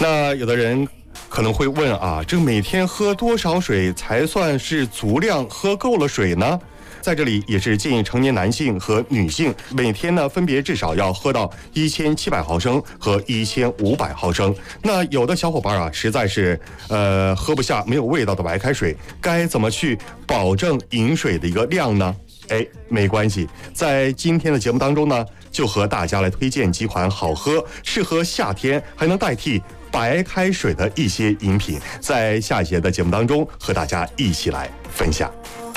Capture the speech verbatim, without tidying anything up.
那有的人可能会问啊，这每天喝多少水才算是足量喝够了水呢？在这里也是建议成年男性和女性每天呢分别至少要喝到一千七百毫升和一千五百毫升。那有的小伙伴啊，实在是呃喝不下没有味道的白开水，该怎么去保证饮水的一个量呢？哎，没关系，在今天的节目当中呢，就和大家来推荐几款好喝、适合夏天还能代替白开水的一些饮品，在下一节的节目当中和大家一起来分享。